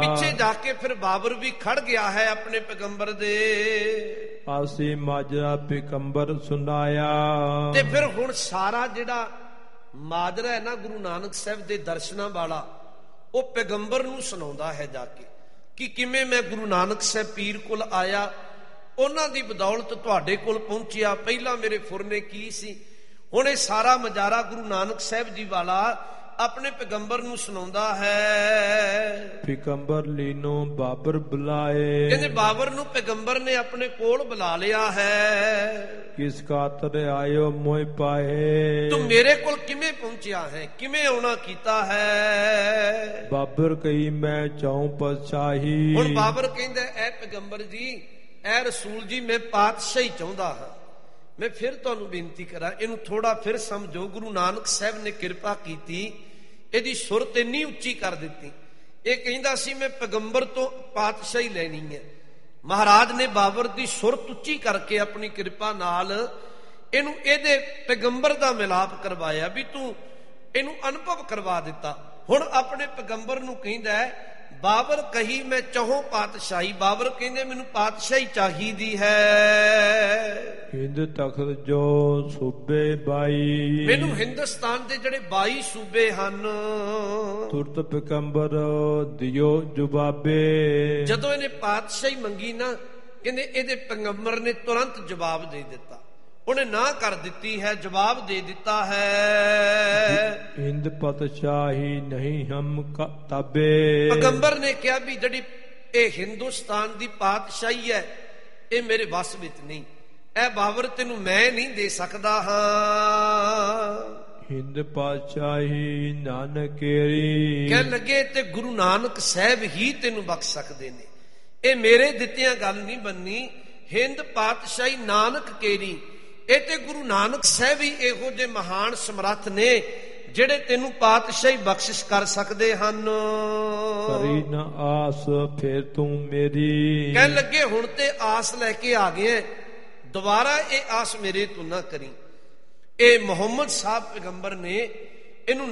ਪਿੱਛੇ ਜਾ ਕੇ ਫਿਰ ਬਾਬਰ ਵੀ ਖੜ ਗਿਆ ਹੈ ਆਪਣੇ ਪੈਗੰਬਰ ਦੇ। ਆਸੀ ਮਾਜਰਾ ਪੈਗੰਬਰ ਸੁਨਾਇਆ। ਤੇ ਫਿਰ ਹੁਣ ਸਾਰਾ ਜਿਹੜਾ ਮਾਜਰਾ ਹੈ ਨਾ ਗੁਰੂ ਨਾਨਕ ਸਾਹਿਬ ਦੇ ਦਰਸ਼ਨਾਂ ਵਾਲਾ, ਉਹ ਪੈਗੰਬਰ ਨੂੰ ਸੁਣਾਉਂਦਾ ਹੈ ਜਾ ਕੇ ਕਿ ਕਿਵੇਂ ਮੈਂ ਗੁਰੂ ਨਾਨਕ ਸਾਹਿਬ ਪੀਰ ਕੋਲ ਆਇਆ, ਉਹਨਾਂ ਦੀ ਬਦੌਲਤ ਤੁਹਾਡੇ ਕੋਲ ਪਹੁੰਚਿਆ। ਪਹਿਲਾਂ ਮੇਰੇ ਫੁਰਨੇ ਕੀ ਸੀ। ਹੁਣ ਇਹ ਸਾਰਾ ਮਜਾਰਾ ਗੁਰੂ ਨਾਨਕ ਸਾਹਿਬ ਜੀ ਵਾਲਾ ਆਪਣੇ ਪੈਗੰਬਰ ਨੂੰ ਸੁਣਾਉਂਦਾ ਹੈ। ਪੈਗੰਬਰ ਲੀਨੋ ਬਾਬਰ ਬੁਲਾਏ। ਕਹਿੰਦੇ ਬਾਬਰ ਨੂੰ ਪੈਗੰਬਰ ਨੇ ਆਪਣੇ ਕੋਲ ਬੁਲਾ ਲਿਆ ਹੈ। ਕਿਸ ਖਾਤਰ ਆਇਓ ਮੋਹਿ ਪਾਏ। ਤੂੰ ਮੇਰੇ ਕੋਲ ਕਿਵੇਂ ਪਹੁੰਚਿਆ ਹੈ, ਕਿਵੇਂ ਆਉਣਾ ਕੀਤਾ ਹੈ। ਬਾਬਰ ਕਹੀ ਮੈਂ ਚਾਹੂੰ ਪਾਤਸ਼ਾਹੀ। ਹੁਣ ਬਾਬਰ ਕਹਿੰਦਾ ਐ ਪੈਗੰਬਰ ਜੀ, ਐ ਰਸੂਲ ਜੀ, ਮੈਂ ਪਾਤਸ਼ਾਹੀ ਚਾਹੁੰਦਾ ਹਾਂ। ਮੈਂ ਫਿਰ ਤੁਹਾਨੂੰ ਬੇਨਤੀ ਕਰਾਂ, ਇਹਨੂੰ ਥੋੜਾ ਫਿਰ ਸਮਝੋ। ਗੁਰੂ ਨਾਨਕ ਸਾਹਿਬ ਨੇ ਕਿਰਪਾ ਕੀਤੀ, ਇਹਦੀ ਸੁਰਤ ਇੰਨੀ ਉੱਚੀ ਕਰ ਦਿੱਤੀ। ਇਹ ਕਹਿੰਦਾ ਸੀ ਮੈਂ ਪੈਗੰਬਰ ਤੋਂ ਪਾਤਸ਼ਾਹੀ ਲੈਣੀ ਹੈ। ਮਹਾਰਾਜ ਨੇ ਬਾਬਰ ਦੀ ਸੁਰਤ ਉੱਚੀ ਕਰਕੇ ਆਪਣੀ ਕਿਰਪਾ ਨਾਲ ਇਹਨੂੰ ਇਹਦੇ ਪੈਗੰਬਰ ਦਾ ਮਿਲਾਪ ਕਰਵਾਇਆ, ਵੀ ਤੂੰ ਇਹਨੂੰ ਅਨੁਭਵ ਕਰਵਾ ਦਿੱਤਾ। ਹੁਣ ਆਪਣੇ ਪੈਗੰਬਰ ਨੂੰ ਕਹਿੰਦਾ ਬਾਬਰ ਕਹੀ ਮੈਂ ਚਾਹੋ ਪਾਤਸ਼ਾਹੀ। ਬਾਬਰ ਕਹਿੰਦੇ ਮੈਨੂੰ ਪਾਤਸ਼ਾਹੀ ਚਾਹੀਦੀ ਹੈ। ਹਿੰਦ ਤਖਤ ਜੋ ਸੂਬੇ 22। ਮੈਨੂੰ ਹਿੰਦੁਸਤਾਨ ਦੇ ਜਿਹੜੇ 22 ਸੂਬੇ ਹਨ, ਤੁਰਤ ਪੈਗੰਬਰ ਦਿਓ ਜਵਾਬੇ। ਜਦੋਂ ਇਹਨੇ ਪਾਤਸ਼ਾਹੀ ਮੰਗੀ ਨਾ, ਕਹਿੰਦੇ ਇਹਦੇ ਪੈਗੰਬਰ ਨੇ ਤੁਰੰਤ ਜਵਾਬ ਦੇ ਦਿੱਤਾ। ਉਹਨੇ ਨਾ ਕਰ ਦਿੱਤੀ ਹੈ, ਜਵਾਬ ਦੇ ਦਿੱਤਾ ਹੈ। ਹਿੰਦ ਪਾਤਸ਼ਾਹੀ ਨਹੀਂ ਹਮ ਤਾਬੇ। ਪੈਗੰਬਰ ਨੇ ਕਿਹਾ ਵੀ ਜਿਹੜੀ ਇਹ ਹਿੰਦੁਸਤਾਨ ਦੀ ਪਾਤਸ਼ਾਹੀ ਹੈ, ਇਹ ਮੇਰੇ ਵੱਸ ਵਿੱਚ ਨਹੀਂ। ਇਹ ਬਾਬਰ ਤੈਨੂੰ ਮੈਂ ਨਹੀਂ ਦੇ ਸਕਦਾ ਹਾਂ। ਹਿੰਦ ਪਾਤਸ਼ਾਹੀ ਨਾਨਕੇਰੀ। ਕਹਿਣ ਲੱਗੇ ਤੇ ਗੁਰੂ ਨਾਨਕ ਸਾਹਿਬ ਹੀ ਤੈਨੂੰ ਬਖਸ਼ ਸਕਦੇ ਨੇ। ਇਹ ਮੇਰੇ ਦਿੱਤਿਆਂ ਗੱਲ ਨਹੀਂ ਬੰਨੀ। ਹਿੰਦ ਪਾਤਸ਼ਾਹੀ ਨਾਨਕ ਕੇਰੀ। ਇਹ ਤੇ ਗੁਰੂ ਨਾਨਕ ਸਾਹਿਬ ਹੀ ਇਹੋ ਜਿਹੇ ਮਹਾਨ ਸਮਰੱਥ ਨੇ ਜਿਹੜੇ ਤੈਨੂੰ ਪਾਤਸ਼ਾਹੀ ਬਖਸ਼ਿਸ਼ ਕਰ ਸਕਦੇ ਹਨ। ਕਰੀ ਨਾ ਆਸ ਫਿਰ ਤੂੰ ਮੇਰੀ। ਕਹਿਣ ਲੱਗੇ ਹੁਣ ਤੇ ਆਸ ਲੈ ਕੇ ਆ ਗਏ, ਦੁਬਾਰਾ ਇਹ ਆਸ ਮੇਰੇ ਤੋਂ ਨਾ ਕਰੀ। ਇਹ ਮੁਹੰਮਦ ਸਾਹਿਬ ਪੈਗੰਬਰ ਨੇ ਇਹਨੂੰ